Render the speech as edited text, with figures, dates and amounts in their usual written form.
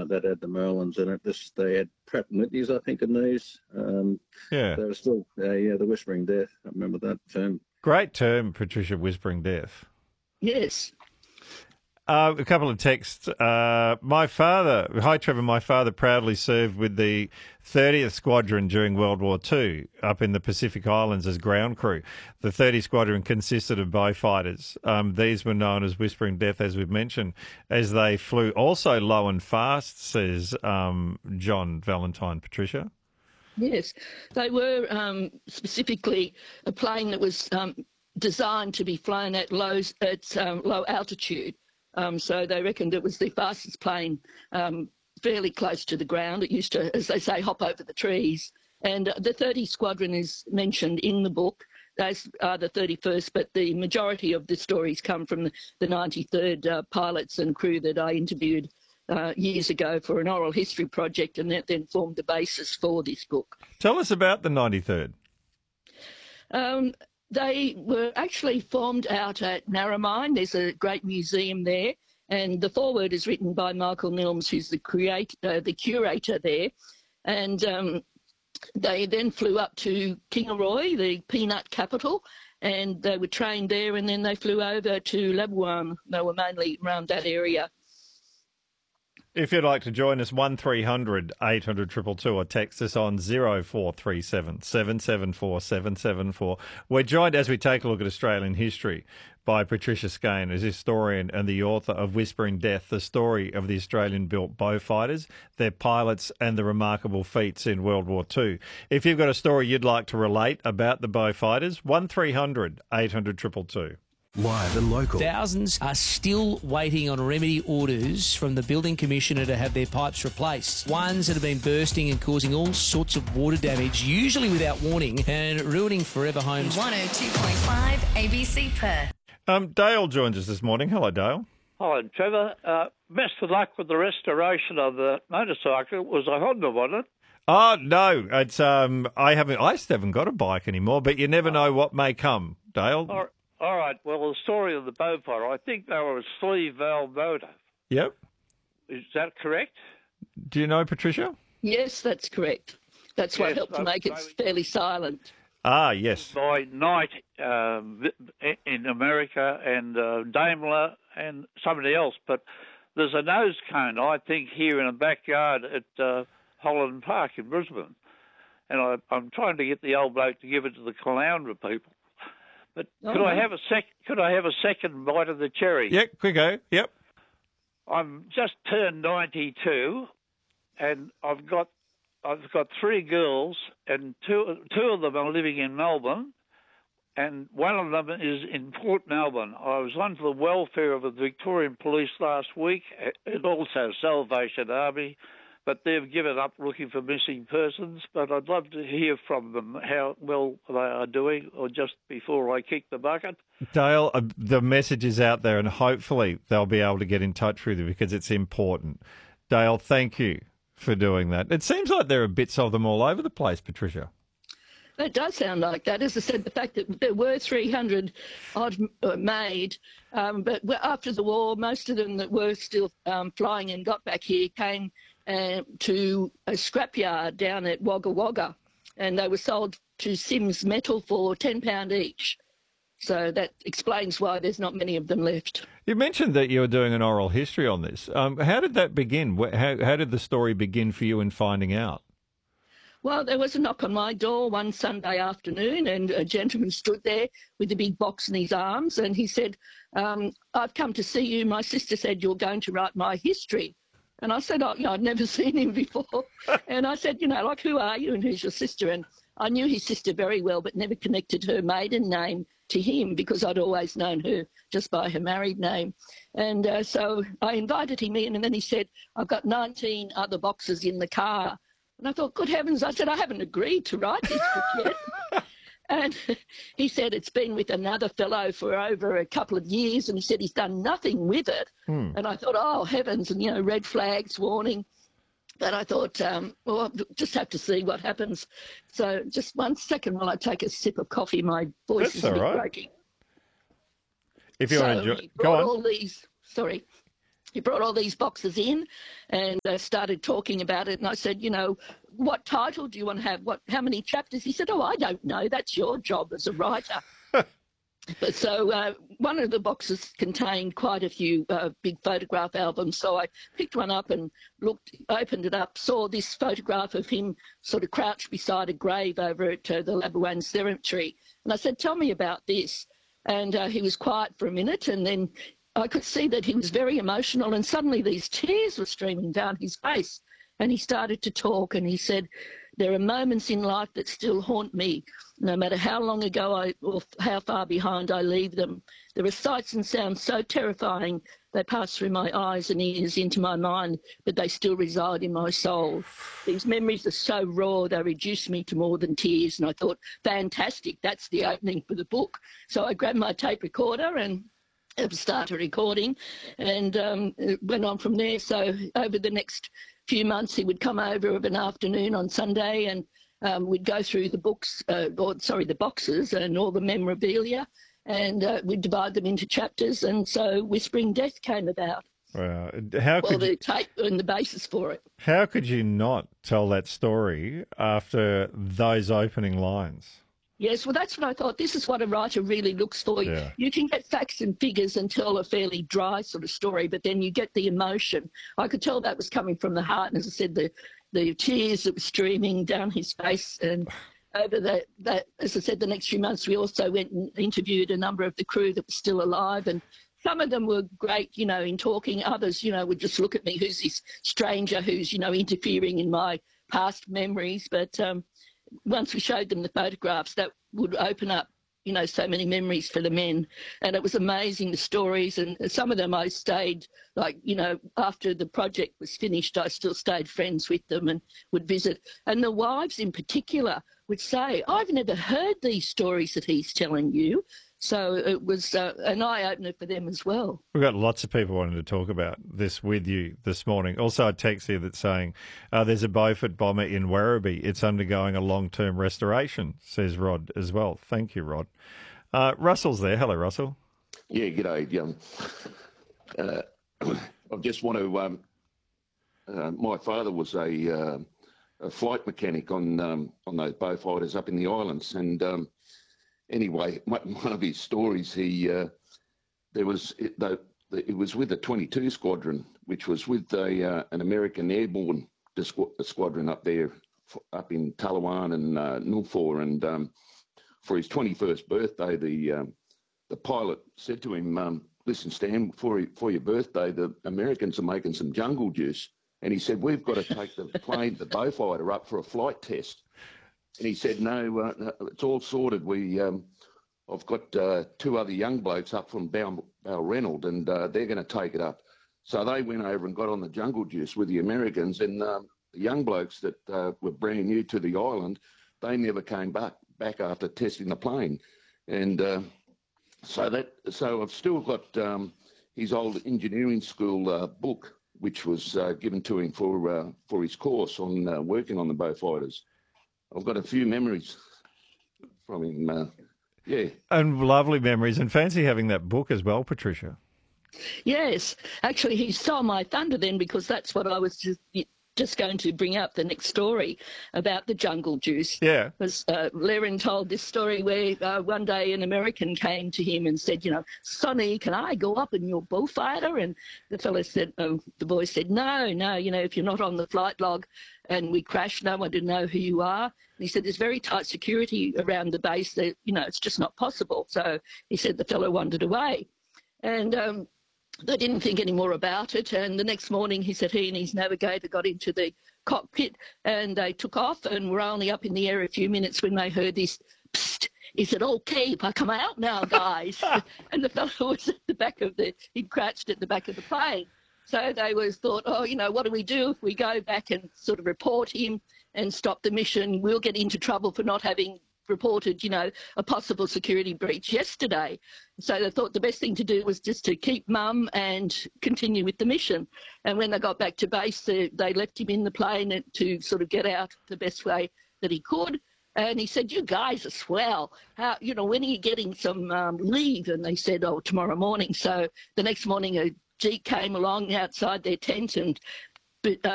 that had the Merlins in it. They had Pratt and Whitneys, I think, in these. Yeah. They were still, the Whispering Death. I remember that term. Great term, Patricia, Whispering Death. Yes. A couple of texts. My father, hi Trevor, my father proudly served with the 30th Squadron during World War II up in the Pacific Islands as ground crew. The 30th Squadron consisted of Beaufighters. These were known as Whispering Death, as we've mentioned, as they flew also low and fast, says John Valentine. Patricia? Yes, they were specifically a plane that was designed to be flown at low altitude. So they reckoned it was the fastest plane fairly close to the ground. It used to, as they say, hop over the trees. And the 30th Squadron is mentioned in the book, as are the 31st, but the majority of the stories come from the 93rd pilots and crew that I interviewed years ago for an oral history project, and that then formed the basis for this book. Tell us about the 93rd. They were actually formed out at Narromine. There's a great museum there, and the foreword is written by Michael Nilms, who's the curator there. And they then flew up to Kingaroy, the peanut capital, and they were trained there, and then they flew over to Labuan. They were mainly around that area. If you'd like to join us, 1300 800 222 or text us on 0437 774 774. We're joined as we take a look at Australian history by Patricia Skene, as historian and the author of Whispering Death, the story of the Australian-built Beaufighters, their pilots and the remarkable feats in World War II. If you've got a story you'd like to relate about the Beaufighters, 1300 800 222. Live and local. Thousands are still waiting on remedy orders from the Building Commissioner to have their pipes replaced. Ones that have been bursting and causing all sorts of water damage, usually without warning, and ruining forever homes. 102.5 ABC Perth. Dale joins us this morning. Hello, Dale. Hi, Trevor. Best of luck with the restoration of the motorcycle. It was a Honda, wasn't it? Oh, no. It's I still haven't got a bike anymore, but you never know what may come, Dale. All right. Well, the story of the Beaufighter, I think they were a sleeve valve motor. Yep. Is that correct? Do you know, Patricia? Yes, that's correct. That's what helped to make it fairly silent. Ah, yes. By Knight in America and Daimler and somebody else. But there's a nose cone, I think, here in the backyard at Holland Park in Brisbane. And I'm trying to get the old bloke to give it to the Caloundra people. But could I have a second bite of the cherry? Yeah, quick go. Yep. I'm just turned 92, and I've got 3 girls, and two of them are living in Melbourne, and one of them is in Port Melbourne. I was on for the welfare of the Victorian Police last week, and also Salvation Army, but they've given up looking for missing persons. But I'd love to hear from them how well they are doing, or just before I kick the bucket. Dale, the message is out there, and hopefully they'll be able to get in touch with you because it's important. Dale, thank you for doing that. It seems like there are bits of them all over the place, Patricia. It does sound like that. As I said, the fact that there were 300 odd made, but after the war, most of them that were still flying and got back here came to a scrapyard down at Wagga Wagga, and they were sold to Sims Metal for £10 each. So that explains why there's not many of them left. You mentioned that you were doing an oral history on this. How did that begin? How did the story begin for you in finding out? Well, there was a knock on my door one Sunday afternoon, and a gentleman stood there with a big box in his arms, and he said, I've come to see you. My sister said you're going to write my history. And I said, I'd never seen him before. And I said, who are you and who's your sister? And I knew his sister very well, but never connected her maiden name to him because I'd always known her just by her married name. And so I invited him in, and then he said, I've got 19 other boxes in the car. And I thought, good heavens, I said, I haven't agreed to write this book yet. And he said it's been with another fellow for over a couple of years, and he said he's done nothing with it. And I thought, oh, heavens, and, red flags, warning. But I thought, I'll just have to see what happens. So just 1 second while I take a sip of coffee. My voice is a bit breaking. If you want to go on. he brought all these boxes in and started talking about it. And I said, what title do you want to have? How many chapters? He said, I don't know. That's your job as a writer. But so one of the boxes contained quite a few big photograph albums. So I picked one up and opened it up, saw this photograph of him sort of crouched beside a grave over at the Labuan Cemetery. And I said, tell me about this. And he was quiet for a minute, and then I could see that he was very emotional, and suddenly these tears were streaming down his face. And he started to talk, and he said, there are moments in life that still haunt me, no matter how long ago or how far behind I leave them. There are sights and sounds so terrifying they pass through my eyes and ears into my mind, but they still reside in my soul. These memories are so raw, they reduce me to more than tears. And I thought, fantastic, that's the opening for the book. So I grabbed my tape recorder and started recording, and it went on from there. So over the next few months, he would come over of an afternoon on Sunday, and we'd go through the the boxes and all the memorabilia, and we'd divide them into chapters, and so Whispering Death came about. Wow. The tape and the basis for it. How could you not tell that story after those opening lines? Yes, well, that's what I thought. This is what a writer really looks for. Yeah. You can get facts and figures and tell a fairly dry sort of story, but then you get the emotion. I could tell that was coming from the heart, and as I said, the tears that were streaming down his face. And over that, as I said, the next few months, we also went and interviewed a number of the crew that were still alive, and some of them were great, in talking. Others, would just look at me, who's this stranger who's, interfering in my past memories. But once we showed them the photographs, that would open up, so many memories for the men. And it was amazing, the stories. And some of them I stayed, after the project was finished, I still stayed friends with them and would visit. And the wives in particular would say, I've never heard these stories that he's telling you. So it was an eye-opener for them as well. We've got lots of people wanting to talk about this with you this morning. Also a text here that's saying there's a Beaufort bomber in Werribee. It's undergoing a long-term restoration, says Rod as well. Thank you, Rod. Russell's there. Hello, Russell. Yeah, g'day. I just want to... my father was a flight mechanic on those Beaufighters up in the islands, and... Anyway, one of his stories, it was with the 22 Squadron, which was with an American airborne squadron up there, up in Talawan and Nulfor. And for his 21st birthday, the pilot said to him, "Listen, Stan, for your birthday, the Americans are making some jungle juice." And he said, "We've got to take the plane, the Beaufighter, up for a flight test." And he said, no, it's all sorted. I've got two other young blokes up from Balranald, and they're going to take it up. So they went over and got on the jungle juice with the Americans, and the young blokes that were brand new to the island, they never came back after testing the plane. And so I've still got his old engineering school book, which was given to him for his course on working on the Beaufighters. I've got a few memories from him, yeah. And lovely memories, and fancy having that book as well, Patricia. Yes. Actually, he stole my thunder then, because that's what I was just going to bring up, the next story about the jungle juice. Yeah. Because Laren told this story where one day an American came to him and said, "Sonny, can I go up in your bullfighter?" And the fellow said, the boy said, no, if you're not on the flight log and we crash, no one to know who you are. And he said, there's very tight security around the base that, it's just not possible. So he said the fellow wandered away. And they didn't think any more about it. And the next morning, he said he and his navigator got into the cockpit and they took off and were only up in the air a few minutes when they heard this, psst. He said, "Okay, if I come out now, guys." And the fellow was at the back of he'd crouched at the back of the plane. So they thought, what do we do if we go back and sort of report him and stop the mission? We'll get into trouble for not having reported, a possible security breach yesterday. So they thought the best thing to do was just to keep mum and continue with the mission. And when they got back to base, they left him in the plane to sort of get out the best way that he could. And he said, "You guys are swell. When are you getting some leave?" And they said, "Oh, tomorrow morning." So the next morning, Jeep came along outside their tent and